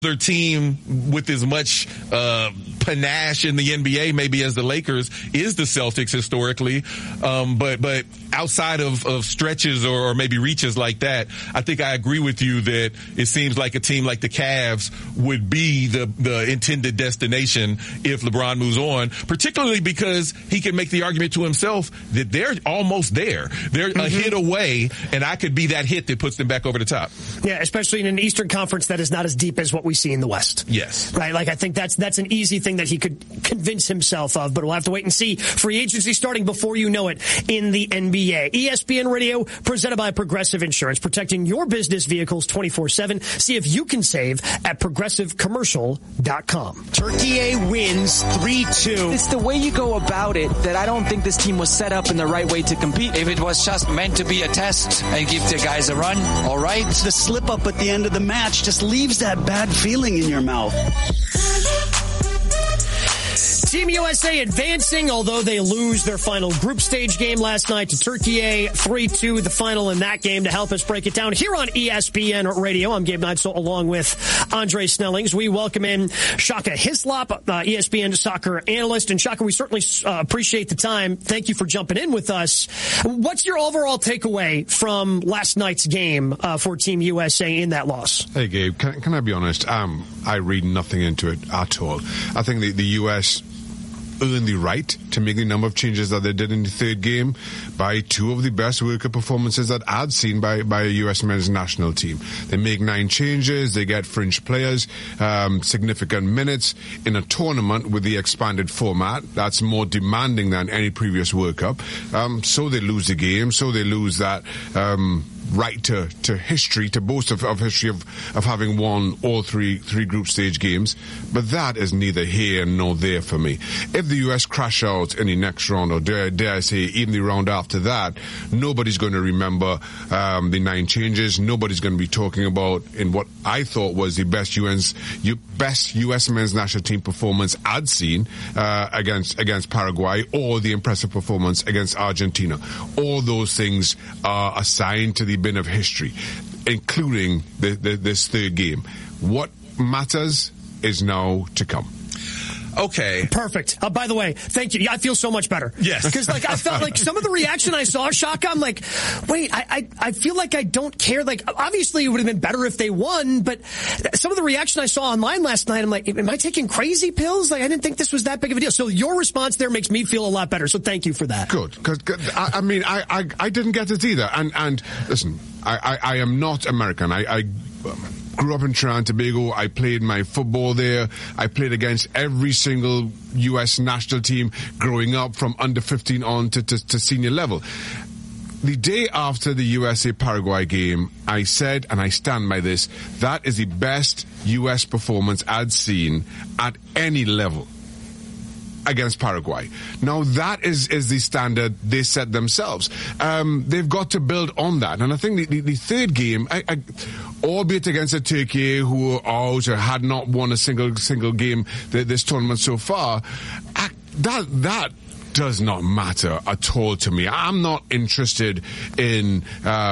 other team with as much panache in the NBA maybe as the Lakers is the Celtics historically, but outside of stretches or maybe reaches like that, I think I agree with you that it seems like a team like the Cavs would be the intended destination if LeBron moves on, particularly because he can make the argument to himself that they're almost there. They're a hit away, and I could be that hit that puts them back over the top. Yeah, especially in an Eastern Conference that is not as deep as what we see in the West. Yes. Right, like I think that's an easy thing that he could convince himself of, but we'll have to wait and see. Free agency starting before you know it in the NBA. ESPN Radio, presented by Progressive Insurance, protecting your business vehicles 24/7. See if you can save at progressivecommercial.com. Turkey wins 3-2. It's the way you go about it that I don't think this team was set up in the right way to compete. If it was just meant to be a test and give the guys a run, all right. The slip up at the end of the match just leaves that bad feeling in your mouth. Team USA advancing, although they lose their final group stage game last night to Turkey, 3-2, the final in that game. To help us break it down here on ESPN Radio, I'm Gabe Neitzel along with Andre Snellings. We welcome in Shaka Hislop, ESPN soccer analyst. And Shaka, we certainly appreciate the time. Thank you for jumping in with us. What's your overall takeaway from last night's game for Team USA in that loss? Hey, Gabe, can I be honest? I read nothing into it at all. I think the U.S. earned the right to make the number of changes that they did in the third game by two of the best World Cup performances that I'd seen by a U.S. men's national team. They make 9 changes, they get fringe players, significant minutes in a tournament with the expanded format that's more demanding than any previous World Cup. So they lose the game, so they lose that right to history, to boast of history of having won all three group stage games. But that is neither here nor there for me. If the U.S. crash out in the next round, or dare I say even the round after that, nobody's going to remember the 9 changes. Nobody's going to be talking about in what I thought was the best U.S. men's national team performance I'd seen against Paraguay, or the impressive performance against Argentina. All those things are assigned to the bin of history, including this third game. What matters is now to come. Okay. Perfect. By the way, thank you. I feel so much better. Yes. Because I felt like some of the reaction I saw, Shaka, I'm like, wait, I feel like I don't care. Like, obviously it would have been better if they won, but some of the reaction I saw online last night, I'm like, am I taking crazy pills? Like, I didn't think this was that big of a deal. So your response there makes me feel a lot better. So thank you for that. Good. Because, I mean, I didn't get it either. And listen, I am not American. I grew up in Trinidad and Tobago. I played my football there. I played against every single U.S. national team growing up from under 15 on to senior level. The day after the USA-Paraguay game, I said, and I stand by this, that is the best U.S. performance I'd seen at any level against Paraguay. Now that is the standard they set themselves. They've got to build on that. And I think the third game, albeit against a Turkey who are out or had not won a single game this tournament so far, that does not matter at all to me. I'm not interested in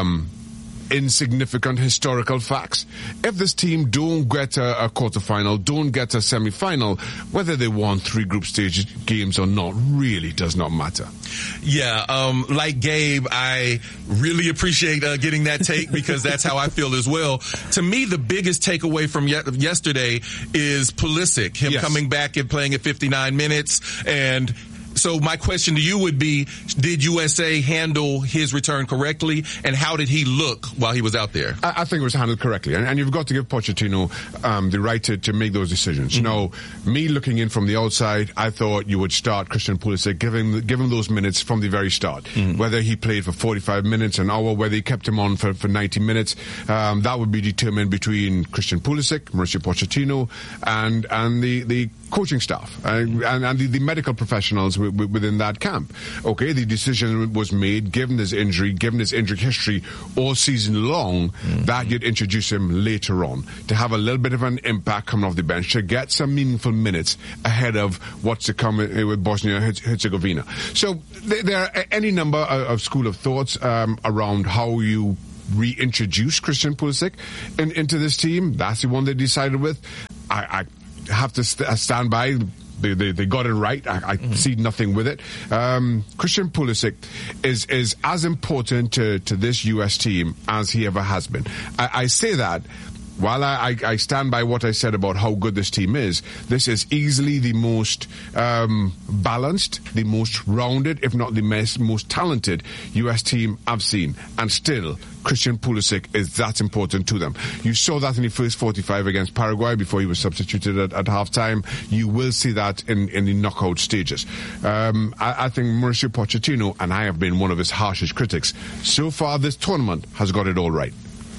insignificant historical facts. If this team don't get a quarterfinal, don't get a semi-final, whether they won 3 group stage games or not really does not matter. Yeah, like Gabe, I really appreciate getting that take because that's how I feel as well. To me, the biggest takeaway from yesterday is Pulisic, him coming back and playing at 59 minutes. And so my question to you would be, did USA handle his return correctly, and how did he look while he was out there? I think it was handled correctly, and you've got to give Pochettino the right to make those decisions. Mm-hmm. Now, me looking in from the outside, I thought you would start Christian Pulisic, give him those minutes from the very start. Mm-hmm. Whether he played for 45 minutes, an hour, whether he kept him on for 90 minutes, that would be determined between Christian Pulisic, Mauricio Pochettino, and the coaching staff and the medical professionals within that camp. Okay, the decision was made, given his injury history all season long, that you'd introduce him later on to have a little bit of an impact coming off the bench, to get some meaningful minutes ahead of what's to come with Bosnia-Herzegovina. So there are any number of school of thoughts around how you reintroduce Christian Pulisic into this team. That's the one they decided with. I have to stand by. They got it right. I see nothing with it. Christian Pulisic is as important to this U.S. team as he ever has been. I say that while I stand by what I said about how good this team is. This is easily the most balanced, the most rounded, if not the most talented U.S. team I've seen. And still, Christian Pulisic is that important to them. You saw that in the first 45 against Paraguay before he was substituted at halftime. You will see that in the knockout stages. I think Mauricio Pochettino, and I have been one of his harshest critics, so far this tournament has got it all right.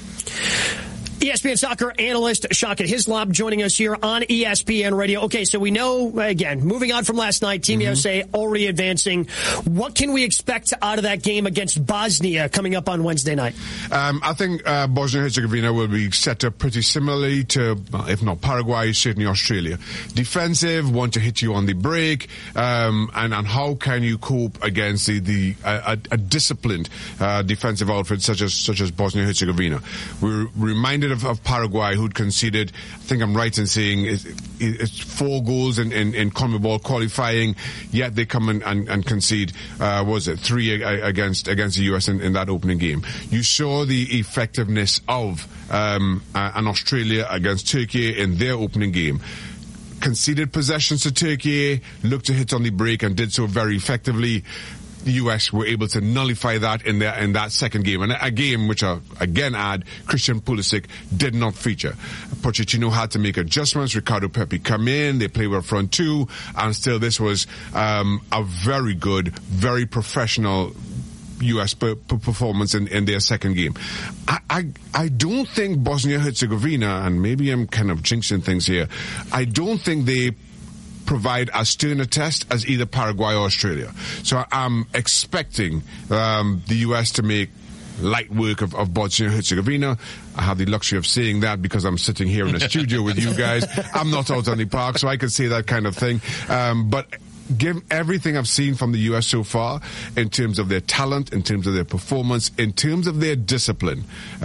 ESPN soccer analyst Shaka Hislop joining us here on ESPN Radio. Okay, so we know, again, moving on from last night, Team USA already advancing. What can we expect out of that game against Bosnia coming up on Wednesday night? I think Bosnia-Herzegovina will be set up pretty similarly to, if not Paraguay, certainly Australia. Defensive, want to hit you on the break, and how can you cope against a disciplined defensive outfit such as Bosnia-Herzegovina? We're reminded of Paraguay, who'd conceded, I think I'm right in saying, it's 4 goals in CONMEBOL qualifying, yet they come and concede, 3 against the US in that opening game. You saw the effectiveness of an Australia against Turkey in their opening game. Conceded possessions to Turkey, looked to hit on the break and did so very effectively. The US were able to nullify that in that second game, and a game which I again add Christian Pulisic did not feature. Pochettino had to make adjustments. Ricardo Pepi come in, they play with front 2, and still this was a very good, very professional U.S. performance in their second game. I don't think Bosnia-Herzegovina, and maybe I'm kind of jinxing things here, I don't think they provide as stern a test as either Paraguay or Australia. So I'm expecting the U.S. to make light work of Bosnia-Herzegovina. I have the luxury of saying that because I'm sitting here in a studio with you guys. I'm not out on the park, so I can say that kind of thing. But given everything I've seen from the U.S. so far, in terms of their talent, in terms of their performance, in terms of their discipline,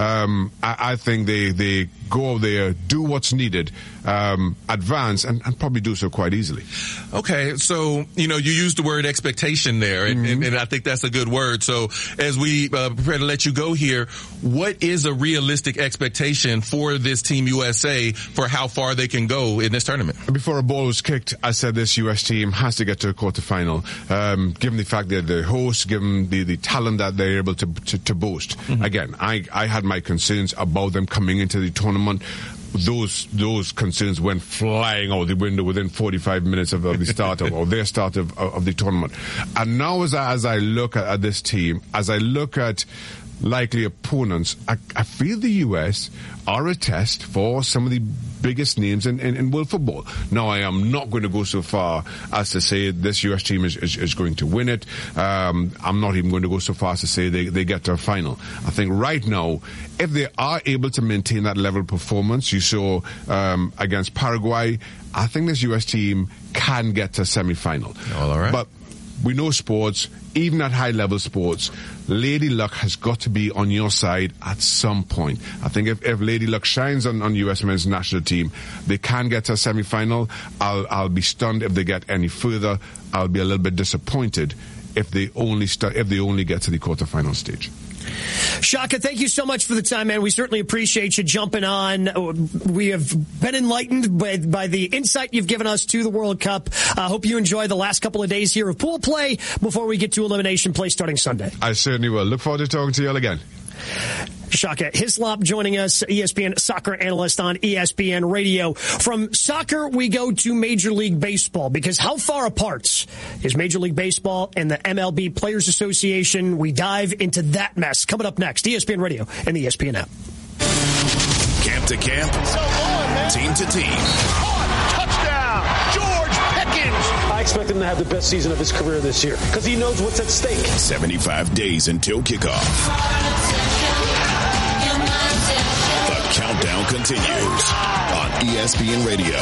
I think they go out there, do what's needed, advance, and probably do so quite easily. Okay, so, you used the word expectation there, and I think that's a good word. So as we prepare to let you go here, what is a realistic expectation for this Team USA for how far they can go in this tournament? Before a ball was kicked, I said this U.S. team has to get to a quarterfinal, given the fact that they're hosts, given the talent that they're able to boast. Again, I had my concerns about them coming into the tournament. Those concerns went flying out the window within 45 minutes of the start of their start of the tournament. And now as I look at this team, as I look at likely opponents, I feel the US are a test for some of the biggest names in world football. Now, I am not going to go so far as to say this US team is going to win it. I'm not even going to go so far as to say they get to a final. I think right now, if they are able to maintain that level of performance you saw against Paraguay, I think this US team can get to a semi-final. All right. But we know sports, even at high-level sports, Lady Luck has got to be on your side at some point. I think if Lady Luck shines on U.S. men's national team, they can get to a semi-final. I'll be stunned if they get any further. I'll be a little bit disappointed if they only get to the quarterfinal stage. Shaka, thank you so much for the time, man. We certainly appreciate you jumping on. We have been enlightened by the insight you've given us to the World Cup. I hope you enjoy the last couple of days here of pool play before we get to elimination play starting Sunday. I certainly will. Look forward to talking to you all again. Shaka Hislop joining us, ESPN soccer analyst on ESPN Radio. From soccer, we go to Major League Baseball, because how far apart is Major League Baseball and the MLB Players Association? We dive into that mess coming up next. ESPN Radio and the ESPN app. Camp to camp, team to team. Touchdown, George Pickens. I expect him to have the best season of his career this year because he knows what's at stake. 75 days until kickoff. The countdown continues on ESPN Radio.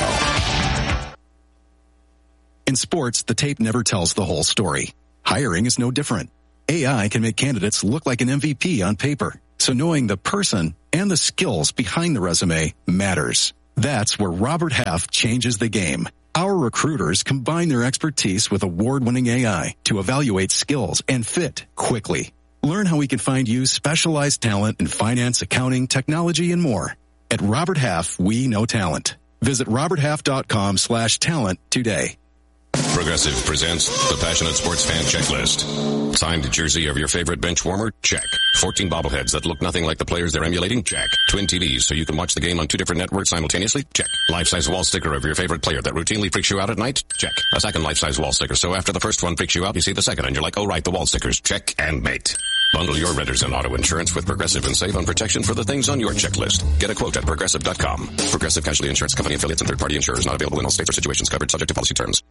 In sports, the tape never tells the whole story. Hiring is no different. AI can make candidates look like an MVP on paper, So knowing the person and the skills behind the resume matters. That's where Robert Half changes the game. Our recruiters combine their expertise with award-winning AI to evaluate skills and fit quickly. Learn how we can find you specialized talent in finance, accounting, technology, and more. At Robert Half, we know talent. Visit roberthalf.com/talent today. Progressive presents the Passionate Sports Fan Checklist. Signed jersey of your favorite bench warmer? Check. 14 bobbleheads that look nothing like the players they're emulating? Check. Twin TVs so you can watch the game on 2 different networks simultaneously? Check. Life-size wall sticker of your favorite player that routinely freaks you out at night? Check. A second life-size wall sticker so after the first one freaks you out, you see the second and you're like, oh right, the wall stickers. Check and mate. Bundle your renters and auto insurance with Progressive and save on protection for the things on your checklist. Get a quote at Progressive.com. Progressive Casualty Insurance Company affiliates and third-party insurers not available in all states or situations covered subject to policy terms.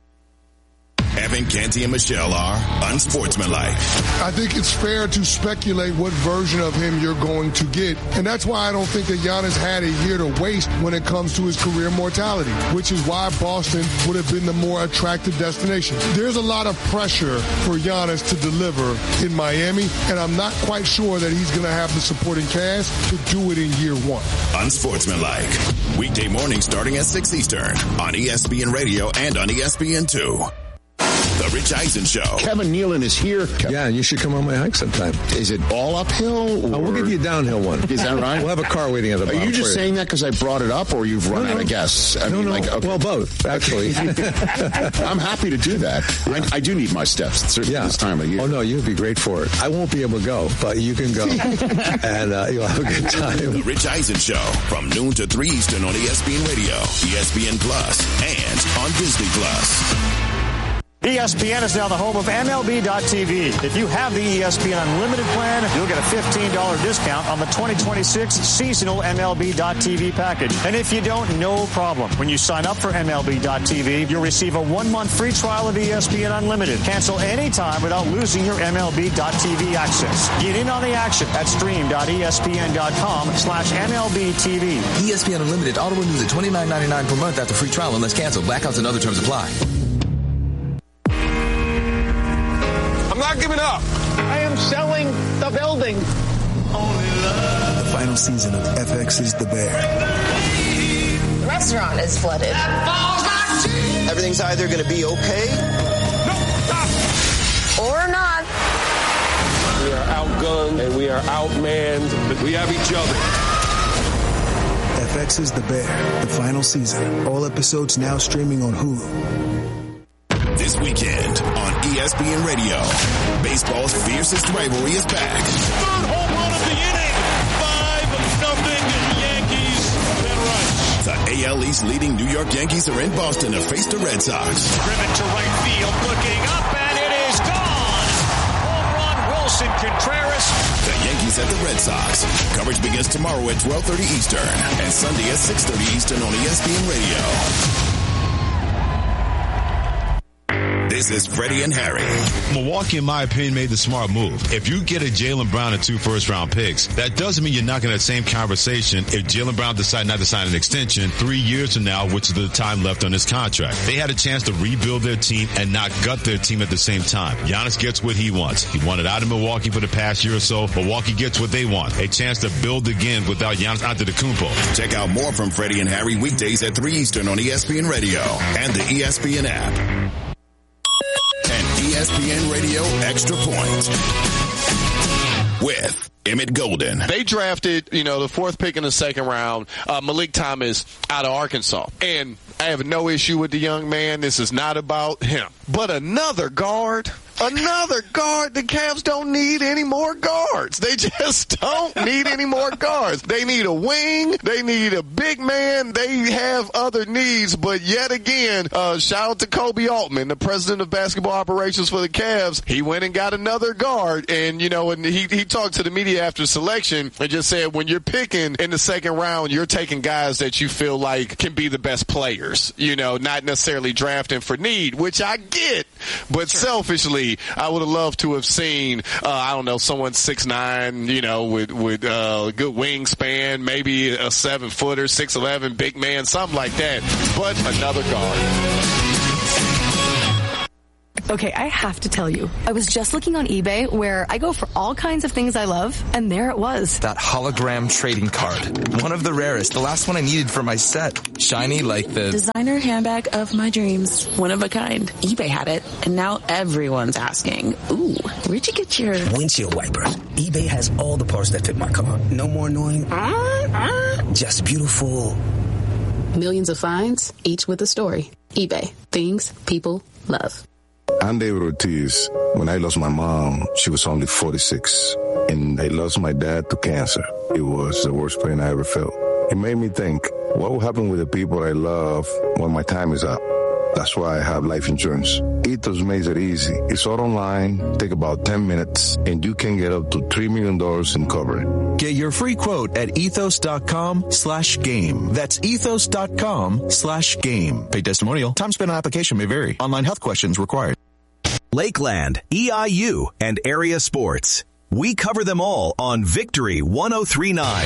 Evan, Canty, and Michelle are unsportsmanlike. I think it's fair to speculate what version of him you're going to get. And that's why I don't think that Giannis had a year to waste when it comes to his career mortality, which is why Boston would have been the more attractive destination. There's a lot of pressure for Giannis to deliver in Miami, and I'm not quite sure that he's going to have the supporting cast to do it in year one. Unsportsmanlike. Weekday mornings starting at 6 Eastern on ESPN Radio and on ESPN2. The Rich Eisen Show. Kevin Nealon is here. Yeah, and you should come on my hike sometime. Is it all uphill? Or... we'll give you a downhill one. Is that right? We'll have a car waiting at the bottom. Are you just saying that because I brought it up, or you've run out of guests? I mean, like, okay. Well, both, actually. I'm happy to do that. Yeah. I do need my steps, certainly this time of year. Oh, no, you'd be great for it. I won't be able to go, but you can go. And you'll have a good time. The Rich Eisen Show from noon to 3 Eastern on ESPN Radio, ESPN Plus, and on Disney Plus. ESPN is now the home of MLB.TV. If you have the ESPN Unlimited plan, you'll get a $15 discount on the 2026 seasonal MLB.TV package. And if you don't, no problem. When you sign up for MLB.TV, you'll receive a 1-month free trial of ESPN Unlimited. Cancel anytime without losing your MLB.TV access. Get in on the action at stream.espn.com/MLB.TV. ESPN Unlimited auto renews at $29.99 per month after free trial unless canceled. Blackouts and other terms apply. I'm not giving up. I am selling the building. The final season of FX's The Bear. The restaurant is flooded. Everything's either going to be okay or not. We are outgunned and we are outmanned, but we have each other. FX's The Bear, the final season. All episodes now streaming on Hulu. This weekend on ESPN Radio, baseball's fiercest rivalry is back. Third home run of the inning. 5-0 Yankees. Ben Rice. The AL East leading New York Yankees are in Boston to face the Red Sox. Driven to right field, looking up, and it is gone. Home run, Wilson Contreras. The Yankees at the Red Sox. Coverage begins tomorrow at 12:30 Eastern and Sunday at 6:30 Eastern on ESPN Radio. This is Freddie and Harry. Milwaukee, in my opinion, made the smart move. If you get a Jaylen Brown and 2 first-round picks, that doesn't mean you're not going to have the same conversation if Jaylen Brown decides not to sign an extension 3 years from now, which is the time left on his contract. They had a chance to rebuild their team and not gut their team at the same time. Giannis gets what he wants. He wanted out of Milwaukee for the past year or so. Milwaukee gets what they want. A chance to build again without Giannis Antetokounmpo. Check out more from Freddie and Harry weekdays at 3 Eastern on ESPN Radio and the ESPN app. And ESPN Radio Extra Point with Emmett Golden. They drafted, the 4th pick in the 2nd round, Malik Thomas out of Arkansas. And I have no issue with the young man. This is not about him. But another guard. The Cavs don't need any more guards. They just don't need any more guards. They need a wing. They need a big man. They have other needs. But yet again, shout out to Kobe Altman, the president of basketball operations for the Cavs. He went and got another guard. And, and he talked to the media after selection and just said, when you're picking in the 2nd round, you're taking guys that you feel like can be the best players, not necessarily drafting for need, which I get. But selfishly, I would have loved to have seen, someone 6'9", with good wingspan, maybe a 7-footer, 6'11", big man, something like that. But another guard. Okay, I have to tell you, I was just looking on eBay where I go for all kinds of things I love, and there it was. That hologram trading card. One of the rarest. The last one I needed for my set. Shiny like the designer handbag of my dreams. One of a kind. eBay had it, and now everyone's asking, ooh, where'd you get your windshield wipers? eBay has all the parts that fit my car. No more annoying. Just beautiful. Millions of finds, each with a story. eBay. Things people love. I'm David Ortiz. When I lost my mom, she was only 46, and I lost my dad to cancer. It was the worst pain I ever felt. It made me think, what will happen with the people I love when my time is up? That's why I have life insurance. Ethos makes it easy. It's all online, take about 10 minutes, and you can get up to $3 million in coverage. Get your free quote at ethos.com/game. That's ethos.com/game. Paid testimonial. Time spent on application may vary. Online health questions required. Lakeland, EIU, and area sports. We cover them all on Victory 103.9.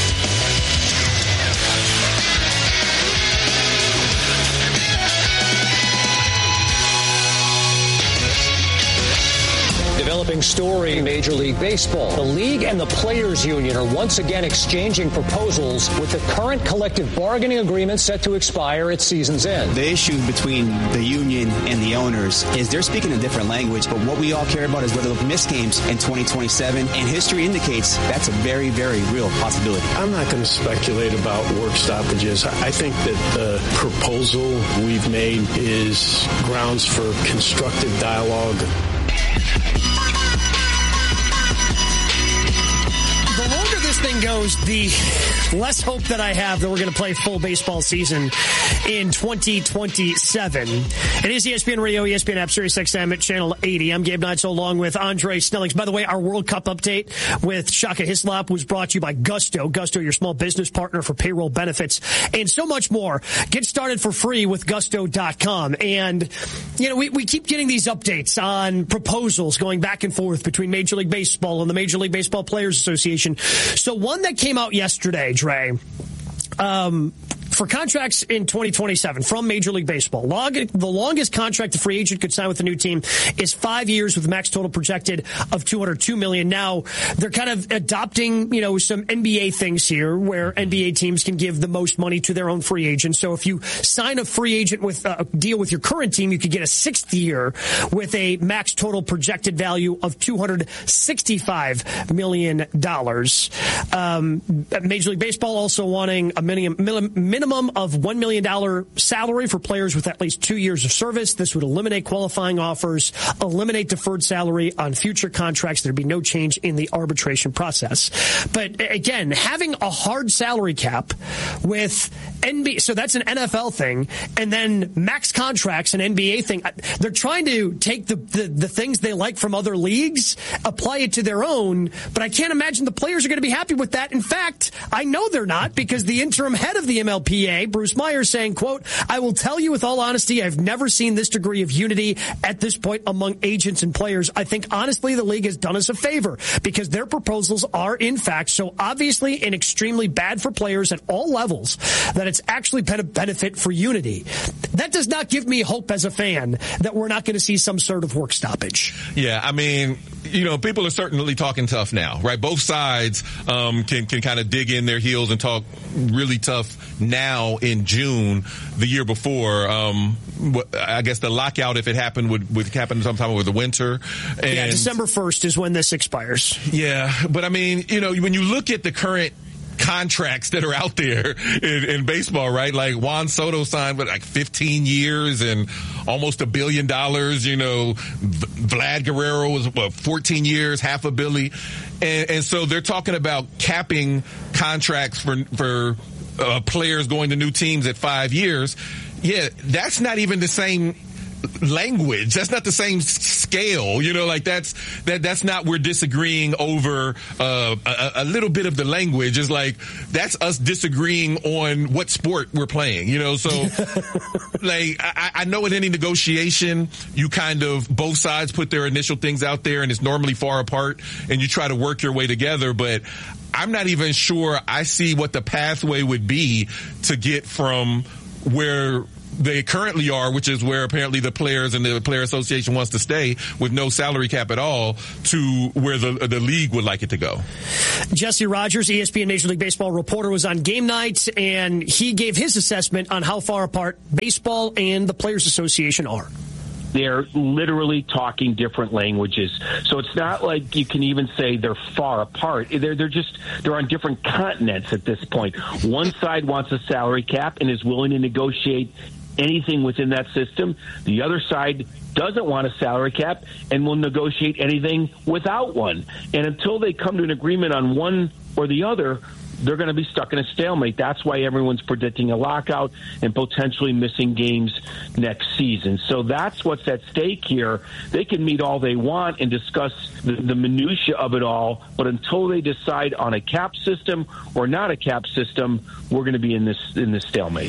Developing story in Major League Baseball. The league and the players union are once again exchanging proposals with the current collective bargaining agreement set to expire at season's end. The issue between the union and the owners is they're speaking a different language, but what we all care about is whether they'll miss games in 2027, and history indicates that's a very, very real possibility. I'm not going to speculate about work stoppages. I think that the proposal we've made is grounds for constructive dialogue. The longer this thing goes, the less hope that I have that we're going to play full baseball season in 2027. It is ESPN Radio, ESPN app, Sirius XM at channel 80. I'm Gabe Neitzel along with Andre Snellings. By the way, our World Cup update with Shaka Hislop was brought to you by Gusto. Gusto, your small business partner for payroll benefits and so much more. Get started for free with Gusto.com. And, you know, we keep getting these updates on proposals going back and forth between Major League Baseball and the Major League Baseball Players Association. So one that came out yesterday, Dre, for contracts in 2027 from Major League Baseball. The longest contract a free agent could sign with a new team is 5 years with a max total projected of $202 million. Now, they're kind of adopting, you know, some NBA things here where NBA teams can give the most money to their own free agents. So if you sign a free agent with a deal with your current team, you could get a 6th year with a max total projected value of $265 million. Major League Baseball also wanting a minimum of $1 million salary for players with at least 2 years of service. This would eliminate qualifying offers, eliminate deferred salary on future contracts. There'd be no change in the arbitration process. But again, having a hard salary cap with NBA, so that's an NFL thing, and then max contracts, an NBA thing. They're trying to take the things they like from other leagues, apply it to their own, but I can't imagine the players are going to be happy with that. In fact, I know they're not, because the interim head of the MLPA, Bruce Myers, saying, quote, "I will tell you with all honesty, I've never seen this degree of unity at this point among agents and players. I think, honestly, the league has done us a favor because their proposals are, in fact, so obviously and extremely bad for players at all levels that it's actually been a benefit for unity." That does not give me hope as a fan that we're not going to see some sort of work stoppage. Yeah, I mean, you know, people are certainly talking tough now, right? Both sides can kind of dig in their heels and talk really tough now in June. The year before, I guess the lockout, if it happened, would happen sometime over the winter. And yeah, December 1st is when this expires. Yeah, but I mean, you know, when you look at the current contracts that are out there in baseball, right? Like Juan Soto signed with like 15 years and almost $1 billion. You know, Vlad Guerrero was 14 years, half $1 billion. And so they're talking about capping contracts for players going to new teams at 5 years. Yeah, that's not even the same language. That's not the same scale. You know, like that's not, we're disagreeing over a little bit of the language. It's like, that's us disagreeing on what sport we're playing, you know? So like, I know in any negotiation, you kind of, both sides put their initial things out there and it's normally far apart and you try to work your way together, but I'm not even sure I see what the pathway would be to get from where they currently are, which is where apparently the players and the Player Association wants to stay with no salary cap at all, to where the league would like it to go. Jesse Rogers, ESPN Major League Baseball reporter, was on game night, and he gave his assessment on how far apart baseball and the Players Association are. They're literally talking different languages. So it's not like you can even say they're far apart. They're on different continents at this point. One side wants a salary cap and is willing to negotiate anything within that system. The other side doesn't want a salary cap and will negotiate anything without one. And until they come to an agreement on one or the other, they're going to be stuck in a stalemate. That's why everyone's predicting a lockout and potentially missing games next season. So that's what's at stake here. They can meet all they want and discuss the minutia of it all, but until they decide on a cap system or not a cap system, we're going to be in this stalemate.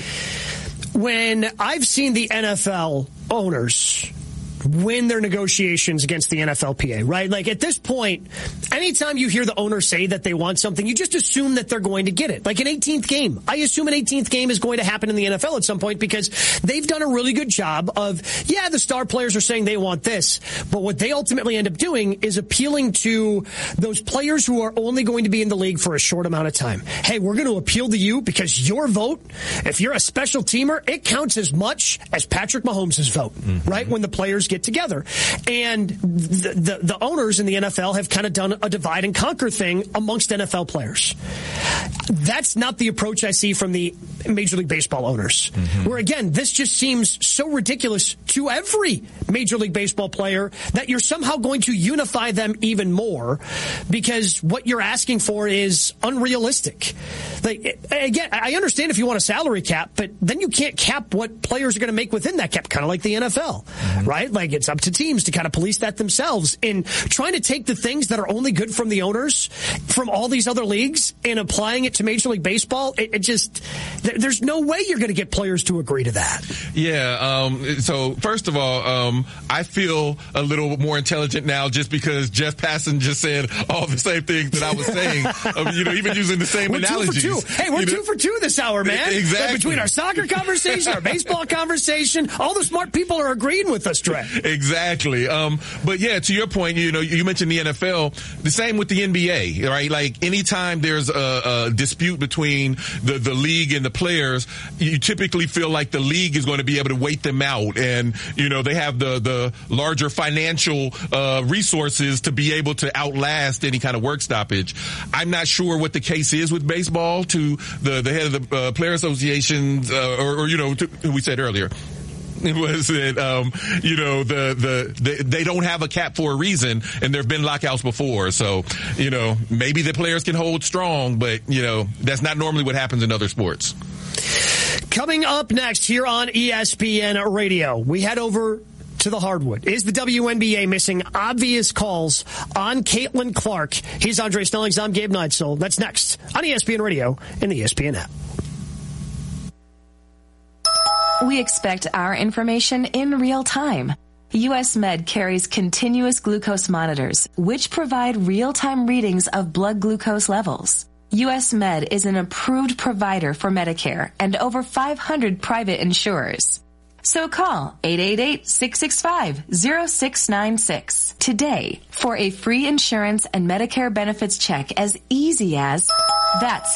When I've seen the NFL owners win their negotiations against the NFLPA, right? Like at this point, anytime you hear the owner say that they want something, you just assume that they're going to get it. Like an 18th game. I assume an 18th game is going to happen in the NFL at some point because they've done a really good job of, the star players are saying they want this, but what they ultimately end up doing is appealing to those players who are only going to be in the league for a short amount of time. Hey, we're going to appeal to you because your vote, if you're a special teamer, it counts as much as Patrick Mahomes' vote, right? When the players get together. And the owners in the NFL have kind of done a divide and conquer thing amongst NFL players. That's not the approach I see from the Major League Baseball owners, where again, this just seems so ridiculous to every Major League Baseball player that you're somehow going to unify them even more because what you're asking for is unrealistic. Like, again, I understand if you want a salary cap, but then you can't cap what players are going to make within that cap, kind of like the NFL, right? Like it's up to teams to kind of police that themselves. In trying to take the things that are only good from the owners from all these other leagues and applying it to Major League Baseball, there's no way you're going to get players to agree to that. Yeah. So first of all, I feel a little more intelligent now just because Jeff Passan just said all the same things that I was saying. Even using the same analogies. 2 for 2. Hey, we're 2 for 2 this hour, man. Exactly. Like between our soccer conversation, our baseball conversation, all the smart people are agreeing with us, Trey. Exactly. But yeah, to your point, you mentioned the NFL. The same with the NBA, right? Like anytime there's a dispute between the league and the players, you typically feel like the league is going to be able to wait them out, and they have the larger financial resources to be able to outlast any kind of work stoppage. I'm not sure what the case is with baseball to the head of the Player Association, who we said earlier. It was that, they don't have a cap for a reason, and there have been lockouts before. So, maybe the players can hold strong, but, that's not normally what happens in other sports. Coming up next here on ESPN Radio, we head over to the hardwood. Is the WNBA missing obvious calls on Caitlin Clark? He's Andre Snellings. I'm Gabe Neitzel. That's next on ESPN Radio and the ESPN app. We expect our information in real time. US Med carries continuous glucose monitors, which provide real-time readings of blood glucose levels. US Med is an approved provider for Medicare and over 500 private insurers. So call 888-665-0696 today for a free insurance and Medicare benefits check as easy as that's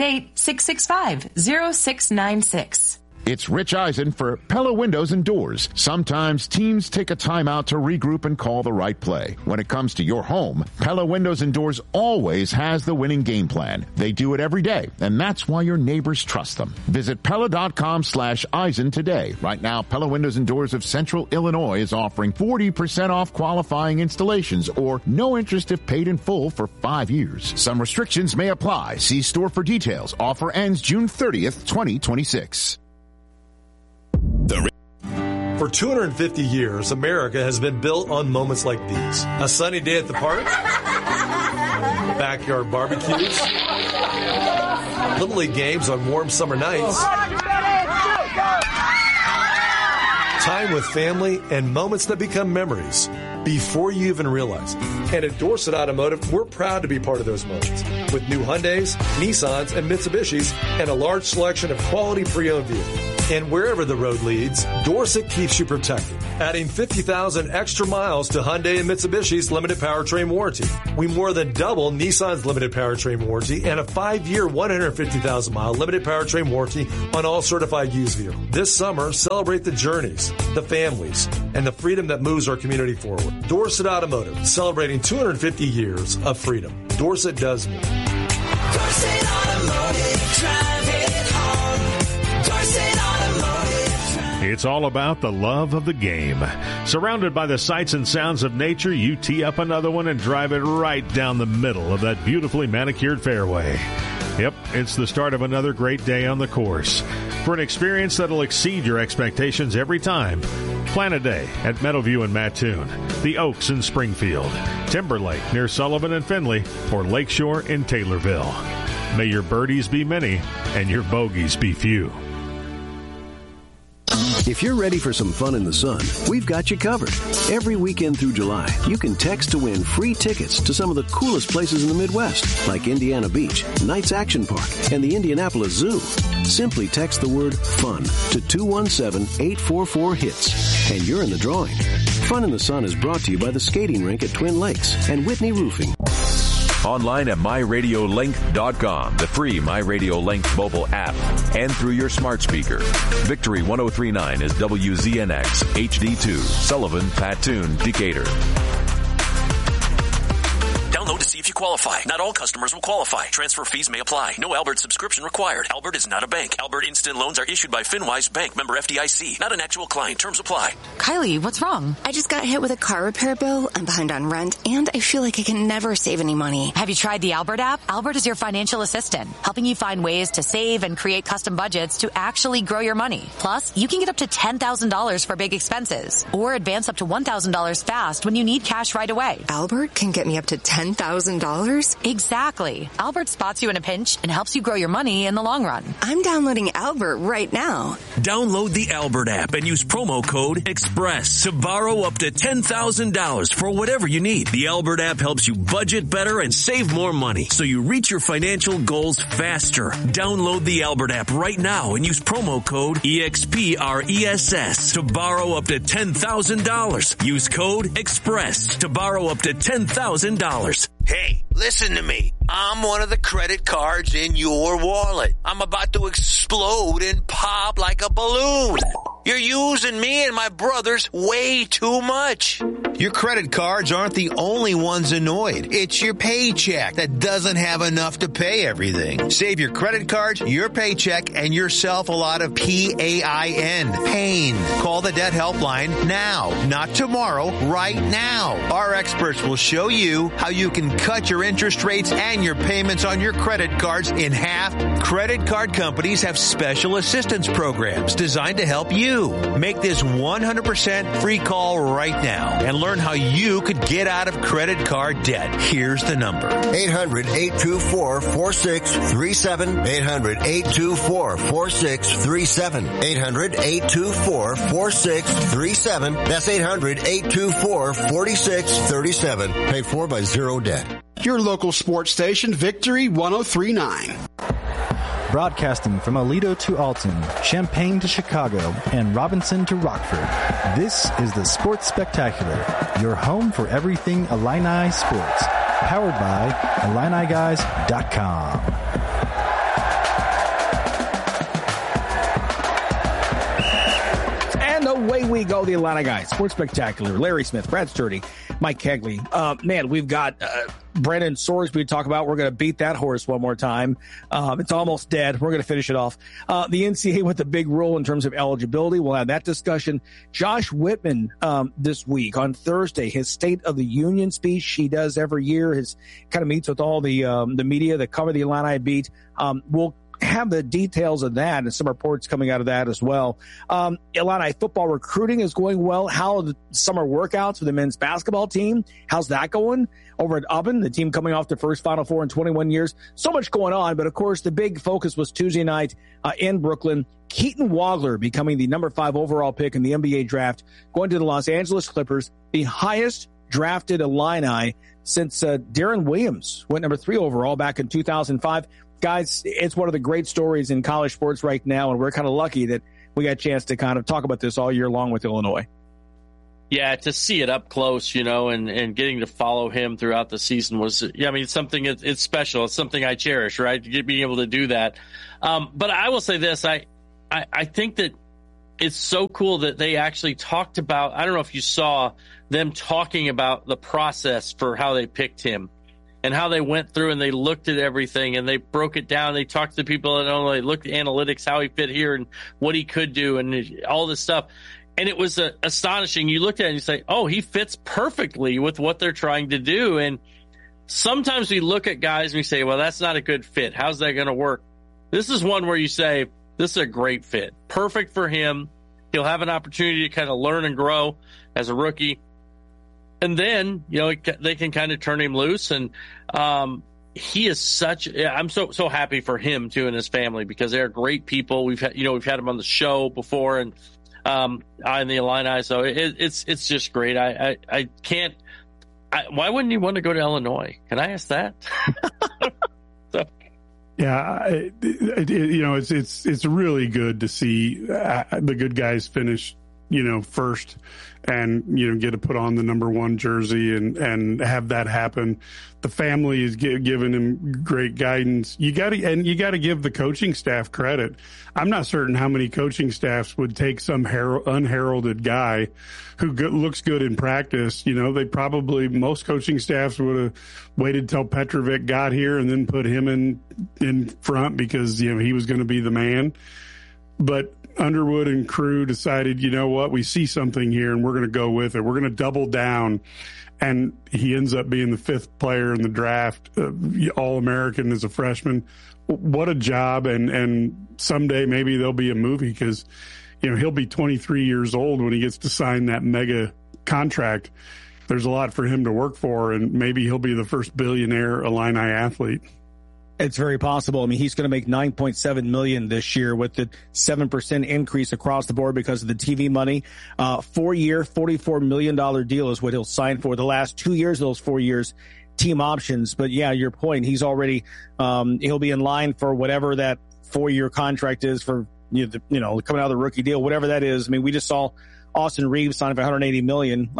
888-665-0696. It's Rich Eisen for Pella Windows and Doors. Sometimes teams take a timeout to regroup and call the right play. When it comes to your home, Pella Windows and Doors always has the winning game plan. They do it every day, and that's why your neighbors trust them. Visit Pella.com/Eisen today. Right now, Pella Windows and Doors of Central Illinois is offering 40% off qualifying installations or no interest if paid in full for 5 years. Some restrictions may apply. See store for details. Offer ends June 30th, 2026. For 250 years, America has been built on moments like these. A sunny day at the park, backyard barbecues, Little League games on warm summer nights, time with family, and moments that become memories before you even realize it. And at Dorset Automotive, we're proud to be part of those moments. With new Hyundais, Nissans, and Mitsubishis, and a large selection of quality pre-owned vehicles. And wherever the road leads, Dorset keeps you protected, adding 50,000 extra miles to Hyundai and Mitsubishi's limited powertrain warranty. We more than double Nissan's limited powertrain warranty and a 5-year, 150,000-mile limited powertrain warranty on all certified used vehicles. This summer, celebrate the journeys, the families, and the freedom that moves our community forward. Dorset Automotive, celebrating 250 years of freedom. Dorset does move. Dorset Automotive, drive it home. Dorset Automotive. It's all about the love of the game. Surrounded by the sights and sounds of nature, you tee up another one and drive it right down the middle of that beautifully manicured fairway. Yep, it's the start of another great day on the course. For an experience that'll exceed your expectations every time, plan a day at Meadowview in Mattoon, the Oaks in Springfield, Timberlake near Sullivan and Findlay, or Lakeshore in Taylorville. May your birdies be many and your bogeys be few. If you're ready for some fun in the sun, we've got you covered. Every weekend through July, you can text to win free tickets to some of the coolest places in the Midwest, like Indiana Beach, Knights Action Park, and the Indianapolis Zoo. Simply text the word FUN to 217-844-HITS, and you're in the drawing. Fun in the Sun is brought to you by the skating rink at Twin Lakes and Whitney Roofing. Online at MyRadioLink.com, the free MyRadioLink mobile app, and through your smart speaker. Victory 103.9 is WZNX HD2, Sullivan, Mattoon, Decatur. Download to see if you qualify. Not all customers will qualify. Transfer fees may apply. No Albert subscription required. Albert is not a bank. Albert Instant Loans are issued by FinWise Bank, member FDIC. Not an actual client. Terms apply. Kylie, what's wrong? I just got hit with a car repair bill. I'm behind on rent, and I feel like I can never save any money. Have you tried the Albert app? Albert is your financial assistant, helping you find ways to save and create custom budgets to actually grow your money. Plus, you can get up to $10,000 for big expenses, or advance up to $1,000 fast when you need cash right away. Albert can get me up to $10,000? Exactly. Albert spots you in a pinch and helps you grow your money in the long run. I'm downloading Albert right now. Download the Albert app and use promo code EXPRESS to borrow up to $10,000 for whatever you need. The Albert app helps you budget better and save more money so you reach your financial goals faster. Download the Albert app right now and use promo code EXPRESS to borrow up to $10,000. Use code EXPRESS to borrow up to $10,000. Hey, listen to me. I'm one of the credit cards in your wallet. I'm about to explode and pop like a balloon. You're using me and my brothers way too much. Your credit cards aren't the only ones annoyed. It's your paycheck that doesn't have enough to pay everything. Save your credit cards, your paycheck, and yourself a lot of PAIN. Pain. Call the debt helpline now. Not tomorrow, right now. Our experts will show you how you can cut your interest rates and your payments on your credit cards in half. Credit card companies have special assistance programs designed to help you. Make this 100% free call right now and learn how you could get out of credit card debt. Here's the number. 800-824-4637. 800-824-4637. 800-824-4637. That's 800-824-4637. Paid for by Zero Debt. Your local sports station, Victory 103.9. Broadcasting from Aledo to Alton, Champaign to Chicago, and Robinson to Rockford, this is the Sports Spectacular, your home for everything Illini sports. Powered by IlliniGuys.com. And away we go, the Illini Guys. Sports Spectacular. Larry Smith, Brad Sturdy, Mike Kegley. Man, we've got Brandon Sorsby to talk about. We're going to beat that horse one more time. It's almost dead. We're going to finish it off. The NCAA with the big rule in terms of eligibility. We'll have that discussion. Josh Whitman this week on Thursday, his State of the Union speech he does every year. His kind of meets with all the media that cover the Illini beat. We'll have the details of that and some reports coming out of that as well. Illini football recruiting is going well. How are the summer workouts for the men's basketball team? How's that going over at Ubben, the team coming off their first Final Four in 21 years? So much going on, but of course the big focus was Tuesday night in Brooklyn. Keaton Wagler becoming the number 5 overall pick in the NBA draft, going to the Los Angeles Clippers, the highest drafted Illini since Darren Williams went number 3 overall back in 2005. Guys, it's one of the great stories in college sports right now, and we're kind of lucky that we got a chance to kind of talk about this all year long with Illinois. Yeah, to see it up close, and getting to follow him throughout the season was, something, it's special. It's something I cherish, right? Being able to do that. But I will say this, I think that it's so cool that they actually talked about, I don't know if you saw them talking about the process for how they picked him and how they went through and they looked at everything and they broke it down. They talked to people that only looked at analytics, how he fit here and what he could do and all this stuff. And it was astonishing. You looked at it and you say, oh, he fits perfectly with what they're trying to do. And sometimes we look at guys and we say, well, that's not a good fit. How's that going to work? This is one where you say, this is a great fit. Perfect for him. He'll have an opportunity to kind of learn and grow as a rookie. And then, they can kind of turn him loose. And he is I'm so happy for him too and his family because they're great people. We've had him on the show before and in the Illini. So it's just great. I can't. Why wouldn't you want to go to Illinois? Can I ask that? Yeah, it's really good to see the good guys finish, first and, get to put on the number 1 jersey and have that happen. The family is giving him great guidance. You got to give the coaching staff credit. I'm not certain how many coaching staffs would take some unheralded guy who looks good in practice. Most coaching staffs would have waited till Petrovic got here and then put him in front because, he was going to be the man. But Underwood and crew decided, we see something here and we're going to go with it. We're going to double down. And he ends up being the 5th player in the draft, All-American as a freshman. What a job. And someday maybe there'll be a movie because, he'll be 23 years old when he gets to sign that mega contract. There's a lot for him to work for, and maybe he'll be the first billionaire Illini athlete. It's very possible. He's going to make $9.7 million this year with the 7% increase across the board because of the TV money. 4-year, $44 million deal is what he'll sign for. The last 2 years of those 4 years, team options. But yeah, your point, he's already, he'll be in line for whatever that 4-year contract is for, coming out of the rookie deal, whatever that is. We just saw Austin Reeves sign for $180 million.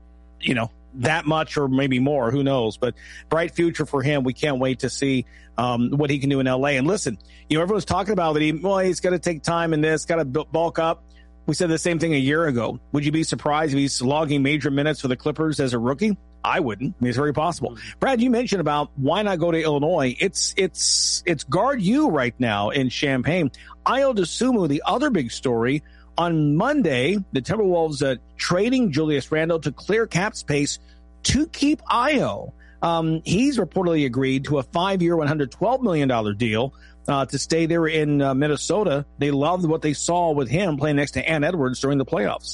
That much or maybe more, who knows? But bright future for him. We can't wait to see what he can do in LA. And listen, everyone's talking about that he's got to take time in this, got to bulk up. We said the same thing a year ago. Would you be surprised if he's logging major minutes for the Clippers as a rookie? I wouldn't. It's very possible. Brad, you mentioned about why not go to Illinois. It's guard you right now in Champaign. Ayo Dosunmu, the other big story. On Monday, the Timberwolves trading Julius Randle to clear cap space to keep Ayo. He's reportedly agreed to a 5-year, $112 million deal to stay there in Minnesota. They loved what they saw with him playing next to Ant Edwards during the playoffs.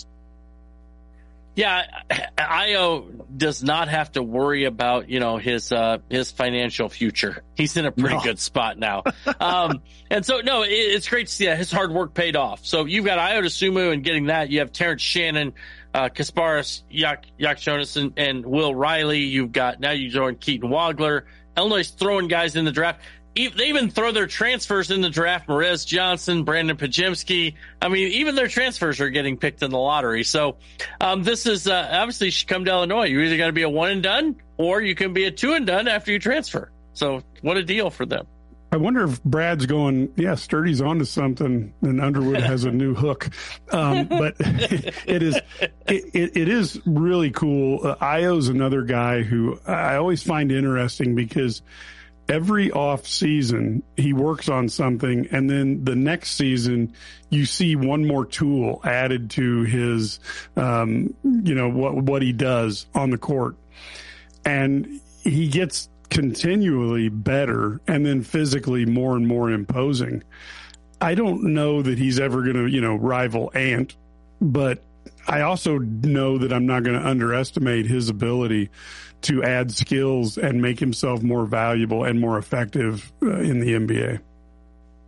Yeah, Ayo does not have to worry about, his financial future. He's in a pretty good spot now. And so, it's great to see that his hard work paid off. So you've got Ayo Dosunmu and getting that. You have Terrence Shannon, Kasparis, Jonas, and Will Riley. You join Keaton Wagler. Illinois throwing guys in the draft. They even throw their transfers in the draft. Morez Johnson, Brandon Pajemski. Even their transfers are getting picked in the lottery. So this is obviously you should come to Illinois. You're either going to be a one and done or you can be a 2 and done after you transfer. So what a deal for them. I wonder if Brad's going, Sturdy's onto something and Underwood has a new hook. But it is really cool. Ayo's another guy who I always find interesting because every off season he works on something, and then the next season you see one more tool added to his, what he does on the court, and he gets continually better and then physically more and more imposing. I don't know that he's ever going to, rival Ant, but I also know that I'm not going to underestimate his ability to add skills and make himself more valuable and more effective in the NBA.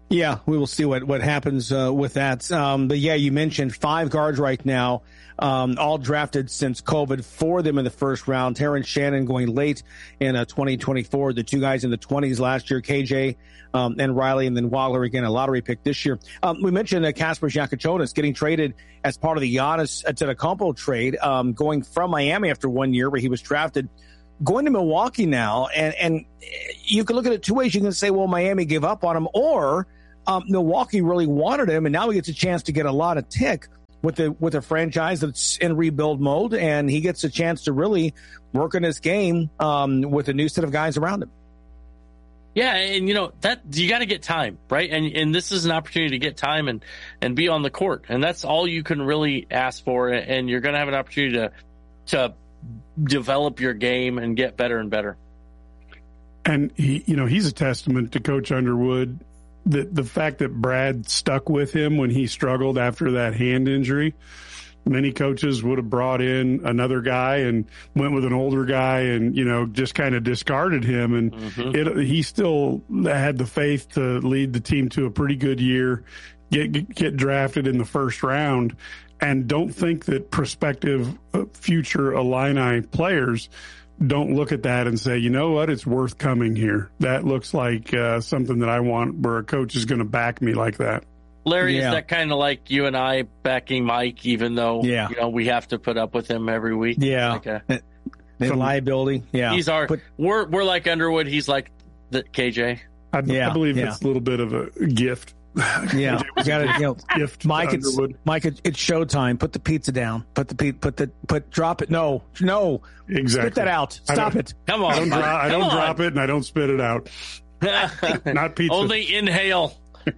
Yeah, we will see what happens with that. But yeah, you mentioned 5 guards right now, all drafted since COVID. 4 of them in the first round. Terrence Shannon going late in 2024. The 2 guys in the 20s last year, KJ and Riley, and then Wagler again, a lottery pick this year. We mentioned Kasper Giacochonis getting traded as part of the Giannis Antetokounmpo trade, going from Miami after 1 year where he was drafted, going to Milwaukee now. And you can look at it 2 ways. You can say, well, Miami gave up on him, or Milwaukee really wanted him, and now he gets a chance to get a lot of tick with a franchise that's in rebuild mode, and he gets a chance to really work on his game with a new set of guys around him. Yeah, and that you got to get time, right? And this is an opportunity to get time and be on the court, and that's all you can really ask for. And you're going to have an opportunity to develop your game and get better and better. And he's a testament to Coach Underwood. The fact that Brad stuck with him when he struggled after that hand injury. Many coaches would have brought in another guy and went with an older guy and, just kind of discarded him. And he still had the faith to lead the team to a pretty good year, get drafted in the first round. And don't think that prospective future Illini players don't look at that and say, you know what, it's worth coming here. That looks like something that I want, where a coach is going to back me like that. Larry, is that kind of like you and I backing Mike, even though we have to put up with him every week? Yeah, like the liability. Yeah, he's we're like Underwood. He's like the KJ. I believe it's a little bit of a gift. Yeah, you got gift. Mike, it's showtime. Put the pizza down. Drop it. No, exactly. Spit that out. Stop it. Come on. I don't drop it and I don't spit it out. Not pizza. Only inhale.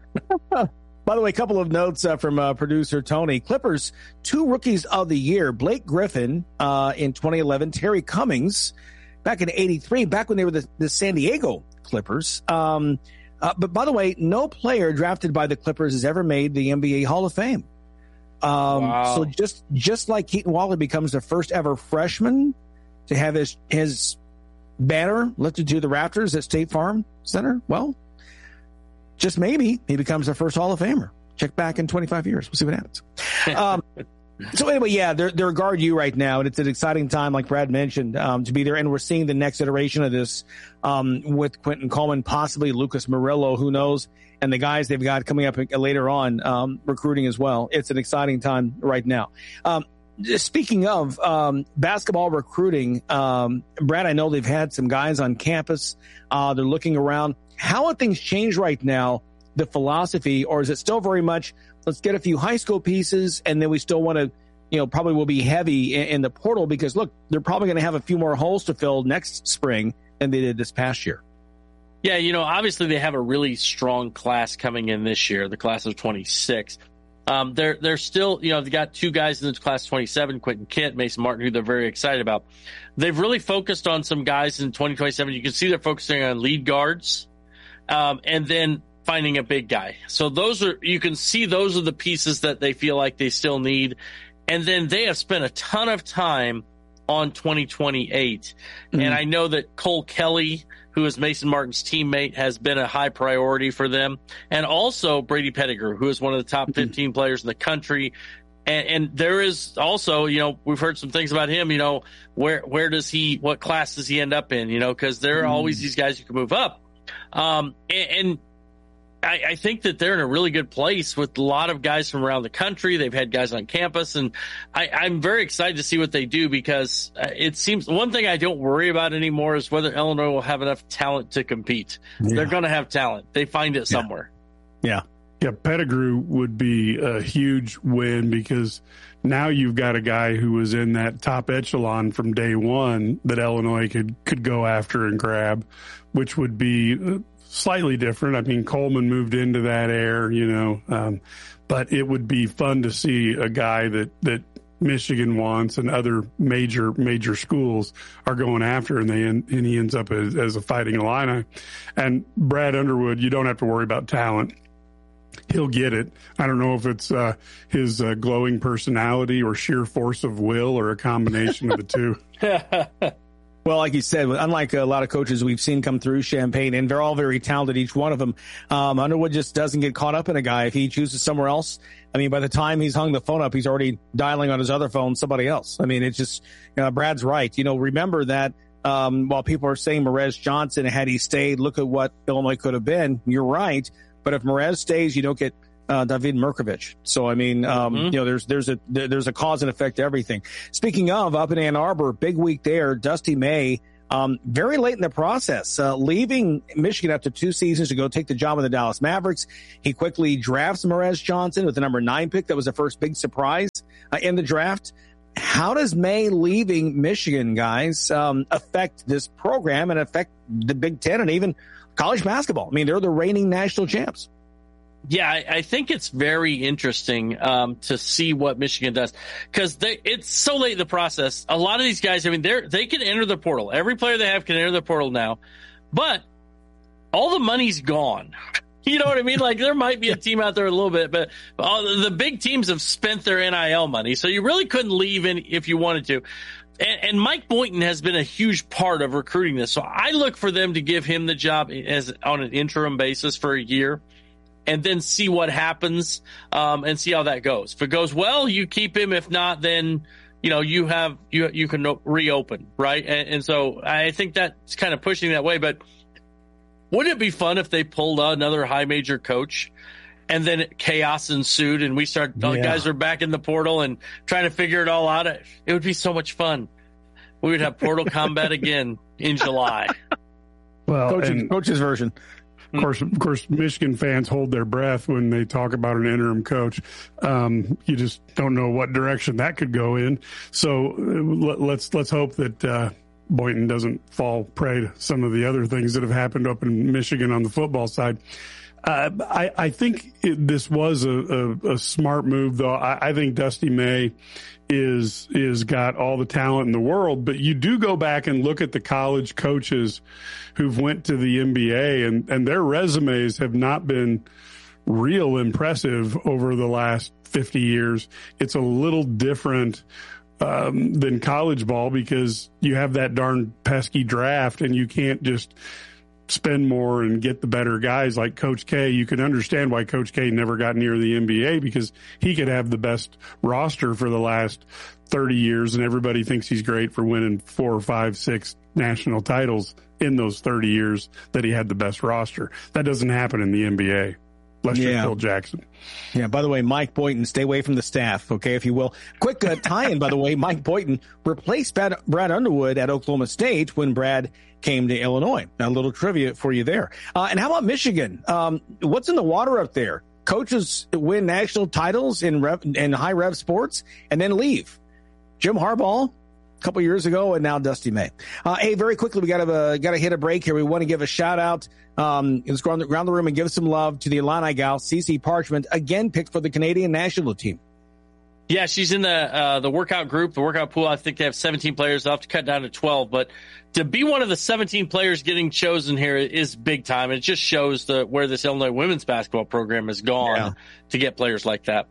By the way, a couple of notes from producer Tony. Clippers, 2 rookies of the year. Blake Griffin in 2011. Terry Cummings back in 83, back when they were the San Diego Clippers. But by the way, no player drafted by the Clippers has ever made the NBA Hall of Fame. Wow. So just like Keaton Waller becomes the first ever freshman to have his banner lifted to the rafters at State Farm Center, well, just maybe he becomes the first Hall of Famer. Check back in 25 years. We'll see what happens. So anyway, yeah, they're guard you right now, and it's an exciting time, like Brad mentioned, to be there. And we're seeing the next iteration of this with Quentin Coleman, possibly Lucas Murillo, who knows, and the guys they've got coming up later on recruiting as well. It's an exciting time right now. Speaking of basketball recruiting, Brad, I know they've had some guys on campus. They're looking around. How have things changed right now, the philosophy, or is it still very much, let's get a few high school pieces, and then we still want to, probably will be heavy in the portal because, look, they're probably going to have a few more holes to fill next spring than they did this past year. Yeah, obviously they have a really strong class coming in this year, the class of 26. They're still, they've got 2 guys in the class of 27, Quentin Kent, Mason Martin, who they're very excited about. They've really focused on some guys in 2027. You can see they're focusing on lead guards, and then finding a big guy. So you can see those are the pieces that they feel like they still need. And then they have spent a ton of time on 2028. Mm-hmm. And I know that Cole Kelly, who is Mason Martin's teammate, has been a high priority for them. And also Brady Pettigrew, who is one of the top 15 players in the country. And there is also, we've heard some things about him, what class does he end up in, because there are always these guys who can move up. And I think that they're in a really good place with a lot of guys from around the country. They've had guys on campus, and I'm very excited to see what they do because it seems one thing I don't worry about anymore is whether Illinois will have enough talent to compete. Yeah. They're going to have talent. They find it somewhere. Yeah. Yeah, Pettigrew would be a huge win because now you've got a guy who was in that top echelon from day one that Illinois could go after and grab, which would be slightly different. I mean, Coleman moved into that air, but it would be fun to see a guy that Michigan wants and other major schools are going after, and he ends up as a Fighting Illini. And Brad Underwood, you don't have to worry about talent. He'll get it. I don't know if it's his glowing personality or sheer force of will or a combination of the two. Well, like you said, unlike a lot of coaches we've seen come through Champaign, and they're all very talented, each one of them, Underwood just doesn't get caught up in a guy. If he chooses somewhere else, I mean, by the time he's hung the phone up, he's already dialing on his other phone somebody else. I mean, it's just, Brad's right. Remember that while people are saying Merez Johnson, had he stayed, look at what Illinois could have been. You're right. But if Merez stays, you don't get David Mirkovich. So, I mean, there's a cause and effect to everything. Speaking of, up in Ann Arbor, big week there, Dusty May, very late in the process, leaving Michigan after 2 seasons to go take the job of the Dallas Mavericks. He quickly drafts Merez Johnson with the number 9 pick. That was the first big surprise in the draft. How does May leaving Michigan, guys, affect this program and affect the Big Ten and even college basketball? I mean, they're the reigning national champs. Yeah, I think it's very interesting to see what Michigan does, because it's so late in the process. A lot of these guys, I mean, they can enter the portal. Every player they have can enter the portal now, but all the money's gone. You know what I mean? Like, there might be a team out there a little bit, but the big teams have spent their NIL money, so you really couldn't leave if you wanted to. And Mike Boynton has been a huge part of recruiting this, so I look for them to give him the job on an interim basis for a year, and then see what happens, and see how that goes. If it goes well, you keep him. If not, then, you can reopen, right? And so I think that's kind of pushing that way. But wouldn't it be fun if they pulled out another high major coach and then chaos ensued and guys are back in the portal and trying to figure it all out? It would be so much fun. We would have portal combat again in July. Well, coach's version. Of course, Michigan fans hold their breath when they talk about an interim coach. You just don't know what direction that could go in. So let's hope that Boynton doesn't fall prey to some of the other things that have happened up in Michigan on the football side. I think this was a smart move, though. I think Dusty May is got all the talent in the world, but you do go back and look at the college coaches who've went to the NBA, and their resumes have not been real impressive over the last 50 years. It's a little different than college ball because you have that darn pesky draft, and you can't just spend more and get the better guys like Coach K. You can understand why Coach K never got near the NBA, because he could have the best roster for the last 30 years, and everybody thinks he's great for winning 4 or 5, 6 national titles in those 30 years that he had the best roster. That doesn't happen in the NBA. Unless you're Phil Jackson. Yeah, by the way, Mike Boynton, stay away from the staff, okay, if you will. Quick tie-in, by the way, Mike Boynton replaced Brad Underwood at Oklahoma State when Brad came to Illinois. Now, a little trivia for you there. And how about Michigan? What's in the water up there? Coaches win national titles in high rev sports and then leave. Jim Harbaugh a couple years ago, and now Dusty May. Hey, very quickly, we got to hit a break here. We want to give a shout out. Let's go around the room and give some love to the Illini gal, CeCe Parchment, again picked for the Canadian national team. Yeah, she's in the workout group, the workout pool. I think they have 17 players. They'll have to cut down to 12. But to be one of the 17 players getting chosen here is big time. It just shows where this Illinois women's basketball program has gone to get players like that.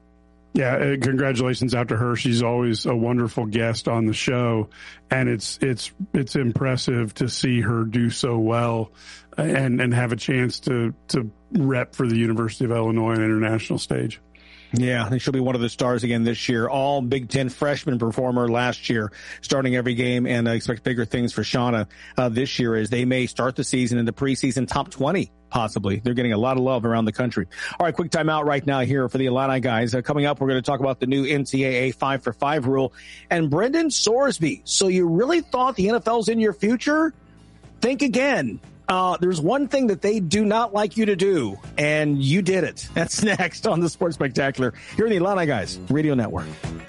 Yeah, congratulations out to her. She's always a wonderful guest on the show, and it's impressive to see her do so well and have a chance to rep for the University of Illinois on an international stage. Yeah, I think she'll be one of the stars again this year. All Big Ten freshman performer last year, starting every game, and I expect bigger things for Shauna this year as they may start the season in the preseason top 20, possibly. They're getting a lot of love around the country. All right, quick timeout right now here for the Illini guys. Coming up, we're going to talk about the new NCAA 5-for-5 rule and Brendan Sorsby. So you really thought the NFL's in your future? Think again. There's one thing that they do not like you to do, and you did it. That's next on the Sports Spectacular here in the Illini Guys Radio Network.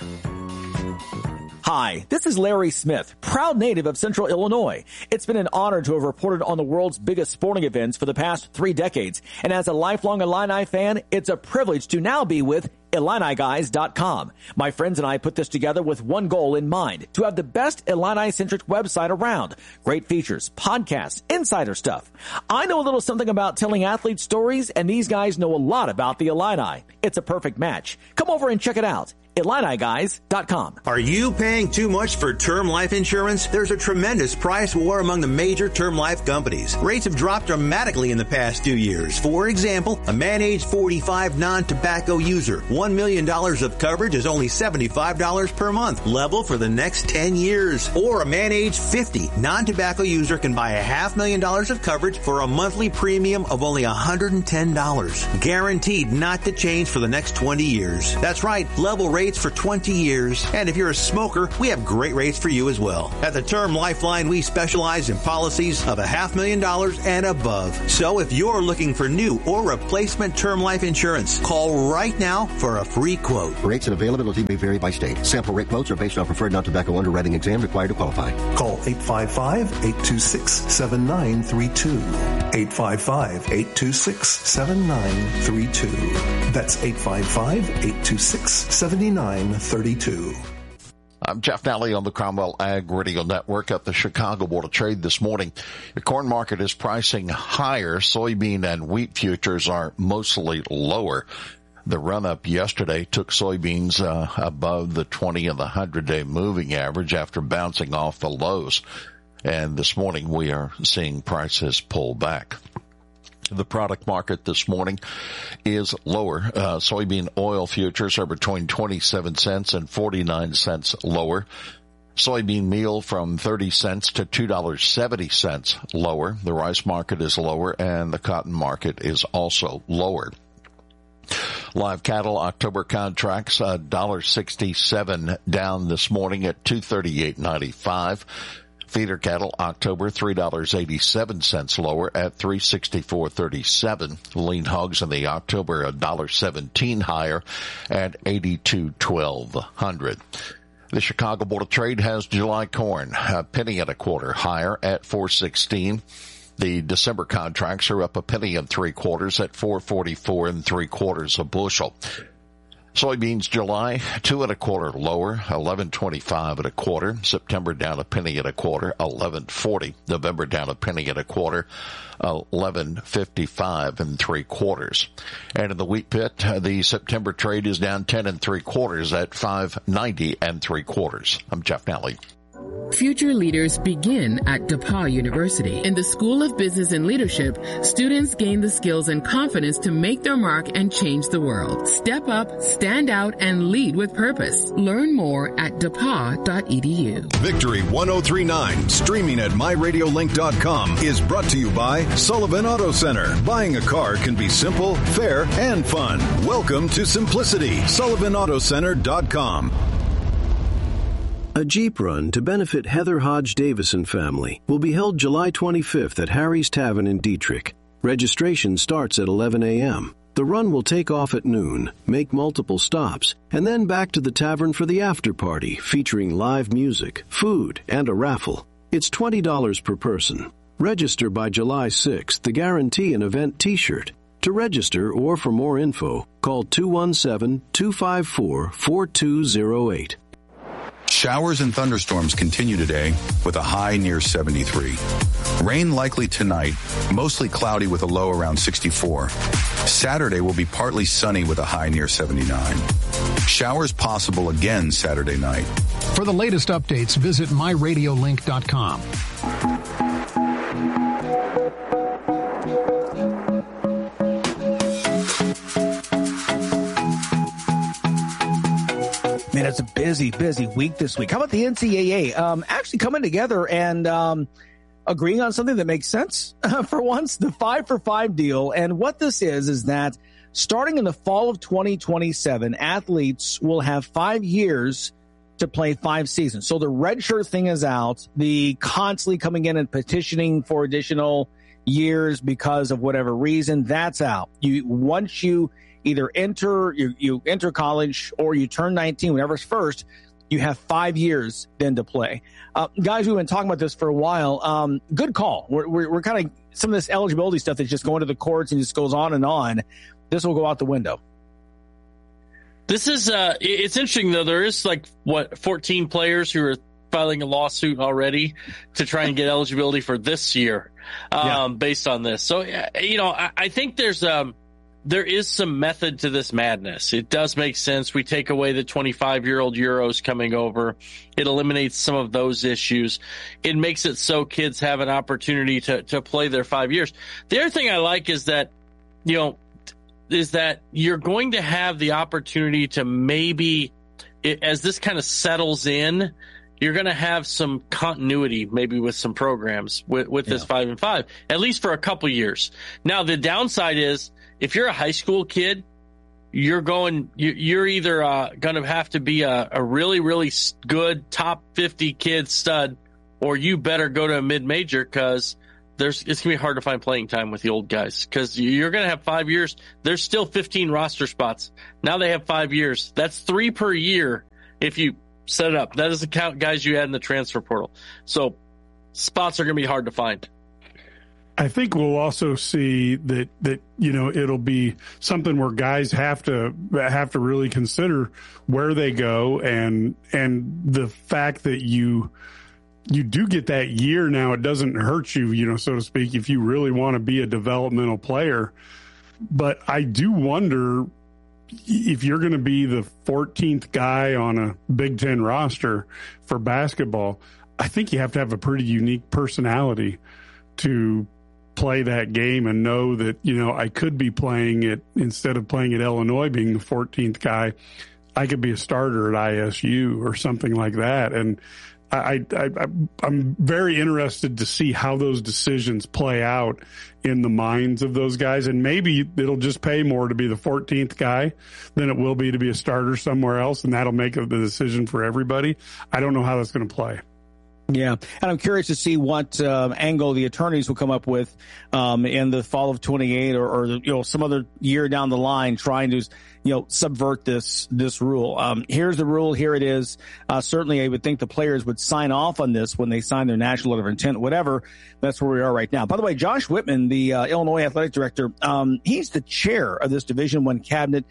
Hi, this is Larry Smith, proud native of Central Illinois. It's been an honor to have reported on the world's biggest sporting events for the past 3 decades. And as a lifelong Illini fan, it's a privilege to now be with IlliniGuys.com. My friends and I put this together with one goal in mind, to have the best Illini-centric website around. Great features, podcasts, insider stuff. I know a little something about telling athlete stories, and these guys know a lot about the Illini. It's a perfect match. Come over and check it out. IlliniGuys.com. Are you paying too much for term life insurance? There's a tremendous price war among the major term life companies. Rates have dropped dramatically in the past 2 years. For example, a man age 45 non-tobacco user, $1 million of coverage is only $75 per month, level for the next 10 years. Or a man age 50 non-tobacco user can buy $500,000 of coverage for a monthly premium of only $110. Guaranteed not to change for the next 20 years. That's right, level rates for 20 years. And if you're a smoker, we have great rates for you as well. At the Term Lifeline, we specialize in policies of $500,000 and above. So if you're looking for new or replacement term life insurance, call right now for a free quote. Rates and availability may vary by state. Sample rate quotes are based on preferred non-tobacco underwriting exam required to qualify. Call 855-826-7932. 855-826-7932. That's 855-826-7932. I'm Jeff Nally on the Cromwell Ag Radio Network at the Chicago Board of Trade this morning. The corn market is pricing higher. Soybean and wheat futures are mostly lower. The run-up yesterday took soybeans above the 20 and the 100-day moving average after bouncing off the lows. And this morning we are seeing prices pull back. The product market this morning is lower. Soybean oil futures are between 27 cents and 49 cents lower. Soybean meal from 30 cents to $2.70 lower. The rice market is lower, and the cotton market is also lower. Live cattle October contracts $1.67 down this morning at $238.95. Feeder cattle October $3.87 lower at $364.37. Lean hogs in the October $1.17 higher at $82.12. The Chicago Board of Trade has July corn a penny and a quarter higher at $4.16. The December contracts are up a penny and 3/4 at $4.44 3/4 a bushel. Soybeans July 2 1/4 lower, 11.25 1/4. September down a penny and a quarter, 11.40. November down a penny and a quarter, 11.55 3/4. And in the wheat pit, the September trade is down 10 3/4 at 5.90 3/4. I'm Jeff Nally. Future leaders begin at DePauw University. In the School of Business and Leadership, students gain the skills and confidence to make their mark and change the world. Step up, stand out, and lead with purpose. Learn more at depaw.edu. Victory 1039, streaming at myradiolink.com, is brought to you by Sullivan Auto Center. Buying a car can be simple, fair, and fun. Welcome to simplicity. SullivanAutoCenter.com. A Jeep run to benefit Heather Hodge Davison family will be held July 25th at Harry's Tavern in Dietrich. Registration starts at 11 a.m. The run will take off at noon, make multiple stops, and then back to the tavern for the after party featuring live music, food, and a raffle. It's $20 per person. Register by July 6th to guarantee an event t-shirt. To register or for more info, call 217-254-4208. Showers and thunderstorms continue today with a high near 73. Rain likely tonight, mostly cloudy with a low around 64. Saturday will be partly sunny with a high near 79. Showers possible again Saturday night. For the latest updates, visit myradiolink.com. Man, it's a busy week this week. How about the NCAA actually coming together and agreeing on something that makes sense for once, the 5-for-5 deal. And what this is that starting in the fall of 2027, athletes will have 5 years to play 5 seasons. So the redshirt thing is out. The constantly coming in and petitioning for additional years because of whatever reason, that's out. Once you either you enter college or you turn 19, whatever's first, you have 5 years then to play. Guys, we've been talking about this for a while. Good call. We're kind of some of this eligibility stuff that's just going to the courts and just goes on and on. This will go out the window. This is, it's interesting though. There is 14 players who are filing a lawsuit already to try and get eligibility for this year, based on this. So, I think there's, there is some method to this madness. It does make sense. We take away the 25-year-old Euros coming over. It eliminates some of those issues. It makes it so kids have an opportunity to play their 5 years. The other thing I like is that, is that you're going to have the opportunity to maybe, as this kind of settles in, you're going to have some continuity maybe with some programs with this 5-5, at least for a couple years. Now, the downside is if you're a high school kid, you're either going to have to be a really, really good top 50 kid stud, or you better go to a mid-major because it's going to be hard to find playing time with the old guys because you're going to have 5 years. There's still 15 roster spots. Now they have 5 years. That's 3 per year if you set it up. That doesn't count guys you add in the transfer portal. So spots are going to be hard to find. I think we'll also see that it'll be something where guys have to really consider where they go and the fact that you do get that year now. It doesn't hurt you, so to speak, if you really want to be a developmental player. But I do wonder if you're going to be the 14th guy on a Big Ten roster for basketball. I think you have to have a pretty unique personality to play that game and know that, I could be playing it instead of playing at Illinois being the 14th guy. I could be a starter at ISU or something like that. And I'm very interested to see how those decisions play out in the minds of those guys. And maybe it'll just pay more to be the 14th guy than it will be to be a starter somewhere else. And that'll make the decision for everybody. I don't know how that's going to play. Yeah, and I'm curious to see what angle the attorneys will come up with in the fall of 28 or some other year down the line, trying to subvert this rule. Here's the rule. Here it is. Certainly, I would think the players would sign off on this when they sign their national letter of intent, whatever. That's where we are right now. By the way, Josh Whitman, the Illinois athletic director, he's the chair of this Division I cabinet.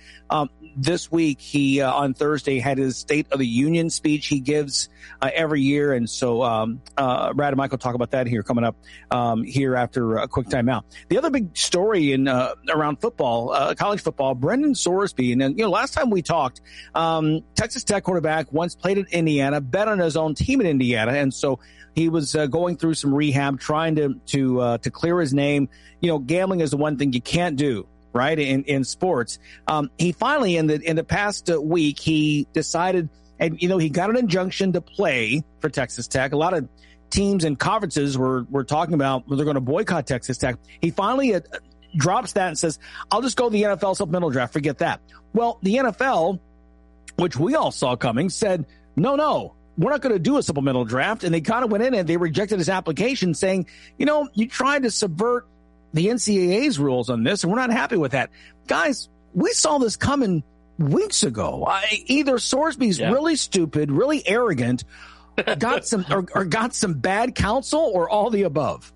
This week, he on Thursday had his State of the Union speech he gives every year, and so Brad and Mike will talk about that here coming up here after a quick timeout. The other big story in around football, college football, Brendan Sorsby, and last time we talked, Texas Tech quarterback once played at Indiana, bet on his own team at Indiana, and so he was going through some rehab, trying to clear his name. Gambling is the one thing you can't do, right, in sports. He finally, in the past week, he decided, and he got an injunction to play for Texas Tech. A lot of teams and conferences were talking about they're going to boycott Texas Tech. He finally drops that and says, I'll just go to the NFL supplemental draft. Forget that. Well, the NFL, which we all saw coming, said, no, we're not going to do a supplemental draft. And they kind of went in and they rejected his application saying, you tried to subvert the NCAA's rules on this, and we're not happy with that. Guys, we saw this coming weeks ago. Either Sorsby's really stupid, really arrogant, got some bad counsel, or all the above.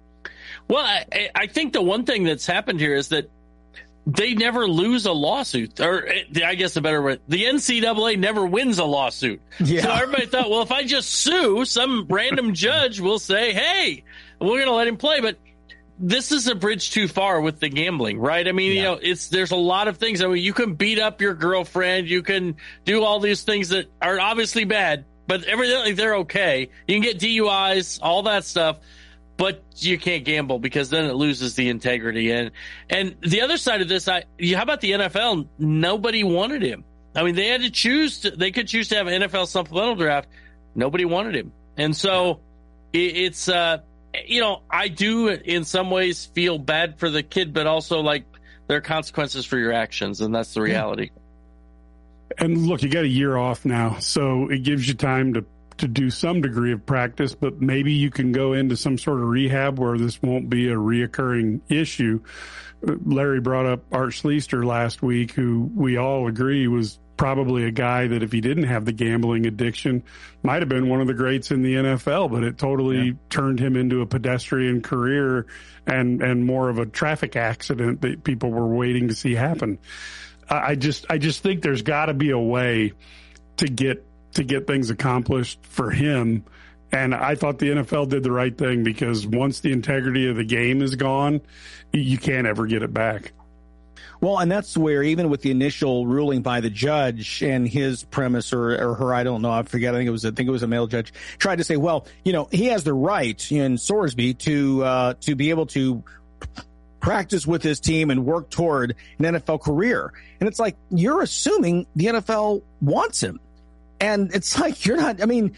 Well, I think the one thing that's happened here is that they never lose a lawsuit, or I guess the better word, the NCAA never wins a lawsuit. Yeah. So everybody thought, well, if I just sue, some random judge will say, hey, we're going to let him play. But this is a bridge too far with the gambling, right? I mean, there's a lot of things. I mean, you can beat up your girlfriend. You can do all these things that are obviously bad, but evidently they're okay. You can get DUIs, all that stuff, but you can't gamble because then it loses the integrity. And the other side of this, how about the NFL? Nobody wanted him. I mean, they had to choose. They could choose to have an NFL supplemental draft. Nobody wanted him. And so it's I do in some ways feel bad for the kid, but also like there are consequences for your actions, and that's the reality. And look, you got a year off now, so it gives you time to do some degree of practice, but maybe you can go into some sort of rehab where this won't be a reoccurring issue. Larry brought up Art Schlichter last week, who we all agree was probably a guy that if he didn't have the gambling addiction might have been one of the greats in the NFL, but it totally turned him into a pedestrian career and more of a traffic accident that people were waiting to see happen. I just think there's got to be a way to get things accomplished for him. And I thought the NFL did the right thing, because once the integrity of the game is gone, you can't ever get it back. Well, and that's where even with the initial ruling by the judge and his premise or her, I don't know, I forget. I think it was a male judge, tried to say, well, he has the right in Sorsby to be able to practice with his team and work toward an NFL career. And it's like, you're assuming the NFL wants him. And it's like, you're not, I mean,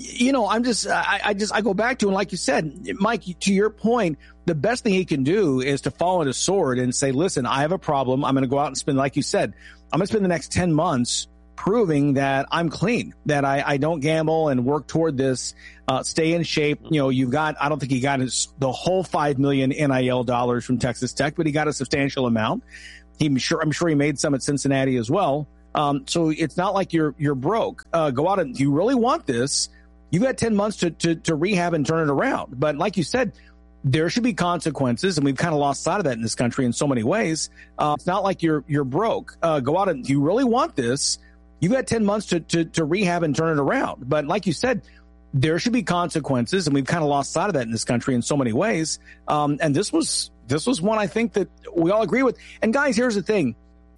I go back to, and like you said, Mike, to your point, the best thing he can do is to fall on his sword and say, listen, I have a problem. I'm going to go out and spend, like you said, I'm going to spend the next 10 months proving that I'm clean, that I don't gamble and work toward this, stay in shape. I don't think he got the whole $5 million NIL dollars from Texas Tech, but he got a substantial amount. I'm sure he made some at Cincinnati as well. So it's not like you're broke. Go out and, if you really want this, you've got 10 months to rehab and turn it around. But like you said, there should be consequences, and we've kind of lost sight of that in this country in so many ways. It's not like you're broke. Go out and, if you really want this, you've got 10 months to rehab and turn it around. But like you said, there should be consequences, and we've kind of lost sight of that in this country in so many ways. And this was one I think that we all agree with. And guys, here's the thing.